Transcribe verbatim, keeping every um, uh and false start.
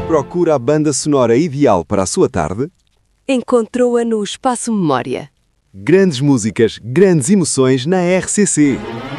Procura a banda sonora ideal para a sua tarde? Encontrou-a no Espaço Memória. Grandes músicas, grandes emoções na R C C.